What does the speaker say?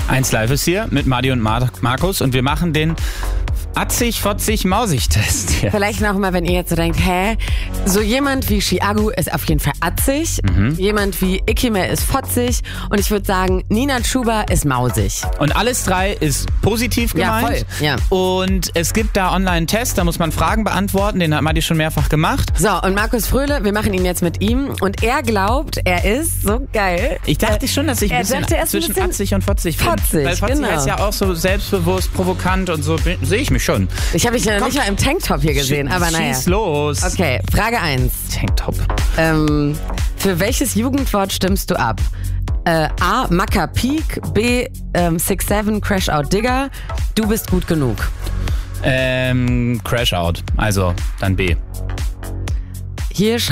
1 Live ist hier mit Madi und Markus und wir machen den Atzig-Fotzig-Mausig-Test hier. Vielleicht noch mal, wenn ihr jetzt so denkt, so jemand wie Chiagu ist auf jeden Fall atzig, jemand wie Ikime ist fotzig und ich würde sagen, Nina Chuba ist mausig. Und alles 3 ist positiv gemeint. Ja, voll. Ja. Und es gibt da online einen Test, da muss man Fragen beantworten, den hat Madi schon mehrfach gemacht. So, und Markus Fröhle, wir machen ihn jetzt mit ihm und er glaubt, er ist so geil. Ich dachte schon, dass ich ein bisschen zwischen atzig und fotzig bin. Weil fotzig heißt ja auch so selbstbewusst, provokant und so, sehe ich mich schon. Ich habe dich ja nicht mal im Tanktop hier gesehen, aber naja. Schieß los. Okay, Frage 1. Tanktop. Für welches Jugendwort stimmst du ab? A. Macker Peak, B. 6'7 Crash Out Digger, du bist gut genug. Crash Out, also dann B. Hier schreibt